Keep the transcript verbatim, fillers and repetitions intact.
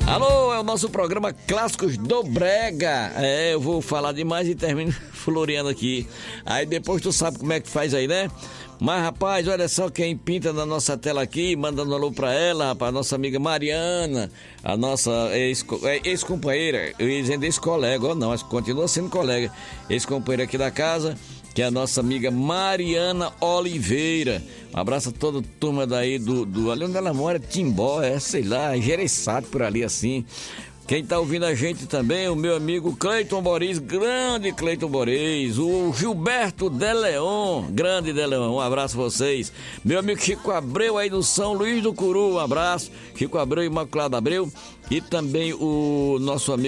Alô, é o nosso programa Clássicos do Brega. É, eu vou falar demais e termino floreando aqui. Aí depois tu sabe como é que faz aí, né? Mas, rapaz, olha só quem pinta na nossa tela aqui, mandando um alô pra ela, rapaz, a nossa amiga Mariana, a nossa ex-companheira, eu ia dizer ex-colega, ou não, mas continua sendo colega, ex-companheira aqui da casa, que é a nossa amiga Mariana Oliveira. Um abraço a toda a turma daí do, do ali onde ela mora, Timbó, é, sei lá, Gereissati, por ali assim. Quem tá ouvindo a gente também, o meu amigo Cleiton Boris, grande Cleiton Boris, o Gilberto De Leon, grande De Leon, um abraço a vocês. Meu amigo Chico Abreu aí do São Luís do Curu, um abraço, Chico Abreu e Imaculado Abreu, e também o nosso amigo